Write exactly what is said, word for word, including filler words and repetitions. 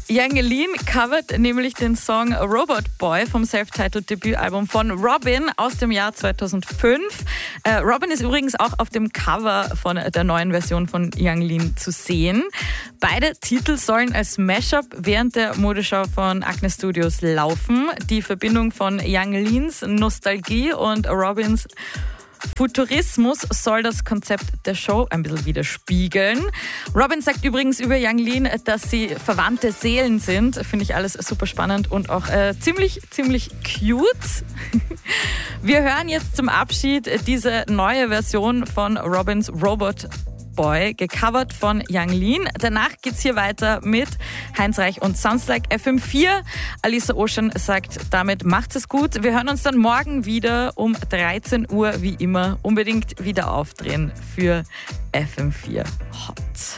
Yang Lean covert nämlich den Song Robot Boy vom Self-Titled Debütalbum von Robyn aus dem Jahr zweitausendfünf. Äh, Robyn ist übrigens auch auf dem Cover von der neuen Version von Yang Lean zu sehen. Beide Titel sollen als Mashup während der Modeschau von Acne Studios laufen. Die Verbindung von Yang Leans Nostalgie und Robyns Futurismus soll das Konzept der Show ein bisschen widerspiegeln. Robyn sagt übrigens über Yang Lean, dass sie verwandte Seelen sind. Finde ich alles super spannend und auch äh, ziemlich, ziemlich cute. Wir hören jetzt zum Abschied diese neue Version von Robyns Robot Boy, gecovert von Yang Lean. Danach geht's hier weiter mit Heinz Reich und Sounds Like F M vier. Alisa Ocean sagt, damit macht's es gut. Wir hören uns dann morgen wieder um dreizehn Uhr, wie immer. Unbedingt wieder aufdrehen für F M vier Hot.